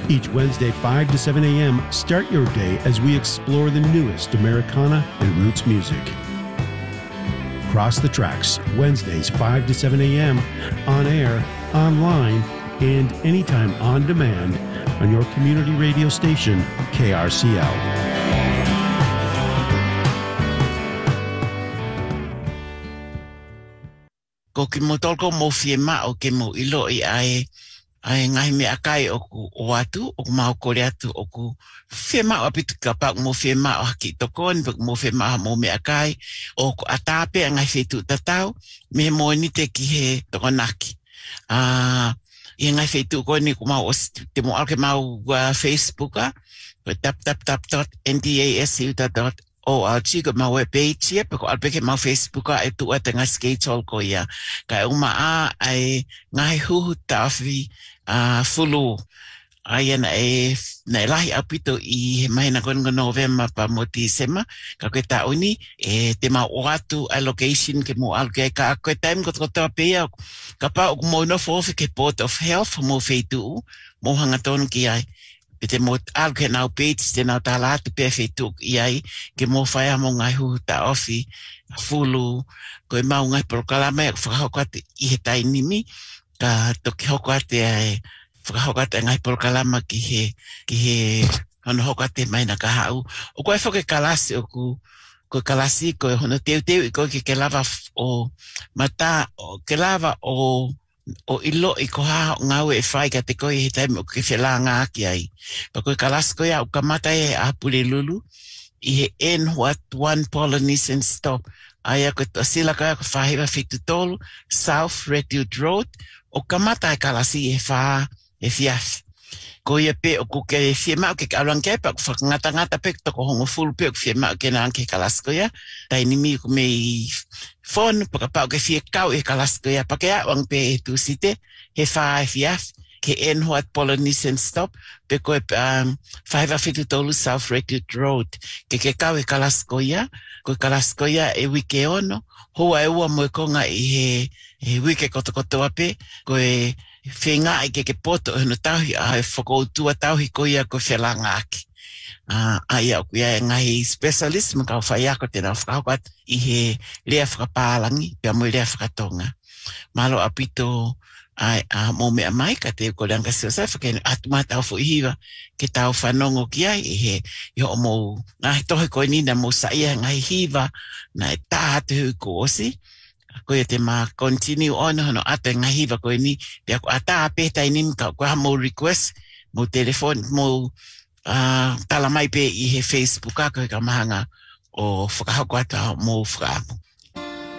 Each Wednesday, 5 to 7 a.m., start your day as we explore the newest Americana and roots music. Cross the Tracks, Wednesdays, 5 to 7 a.m., on air, online, and anytime on demand on your community radio station, KRCL. Ko ki mo tolko mo fie ma o ke mo ilo I ai ngai me akai o atu o mau kore atu o ku fie ma o pitu ka pa mo fie ma o ki tokon mo fie ma mo me akai o ku atape ngai fetu tatau me mo ni te ki he tokonaki I ngai fetu ko ni ku mau te mo alke mau Facebook tap.ndasu.org ko mau page ye ko alpeke mau Facebook e tu ata skate all ko ya ka uma ai ngai hu tafi fulu ai na lahi apito I mai na kon November pa moti sema ka ko ta oni te mau atu allocation ke mo alke ka ko time ko to pe ka pa mo no for ke port of health mo fetu mo hanga ton ki ai te mo alke na page te na tala te pe fetu ai ke mo fai mo ngai hu ta ofi fulu ko mau ngai proklama fa ko te I tai nimi ka to ki hoko ate ai whakahokate ngai proklama ki he hono hokate mai na ka hau o koe whake kalasi o ko kalasi ko hono teu I ko ke lava o mata o ke lava o ilo I ko ha ngau e whai ka te koe he taime o ke whela ngā ki ai pa koe kalasi koe au kamata e apure lulu I he end what one Polynesian stop ai ako sila ka whahewa whitu tolu South Redwood Road o kamata e kalasi e wha e fiaf. Ko ia pe o kuke e fie mau ke alang ke pa whakangata pe toko hongo full pe o fie mau ke nang ke kalasko ia. Tai nimi ko me phone pa pa ke fie kau e kalasko ia pa ke awang pe tu site he wha e fiaf ke en hoat Polynesian stop pe ko whahewa whitu tolu South Redwood Road ke kau e kalasko ia ko kalasko ia e wike ono hoa e ua mo e konga I he wike koto ape ko e whenga I ke poto hono tauhi a whakoutua tauhi ko ia ko whelanga aki. Ai au kuia ngai specialist mga whai ako tēnā whakaukat I he lea whakapālangi pia mo lea whakatonga. Malo apito ai mo mea mai ka te ko leanga siosai whakene atumata au fuihiwa ke tau whanongo ki ai I he o mo ngahi tohi ko nina mo saia ngai hiwa na e tātu hui ko osi. Koe te ma continue on hono ata ngahi wa koe ni pia ko ata ape tai nim ka ko mo request mo telefone mo tala mai pe I he Facebook ka mahanga o whakahako ata mo whakamu.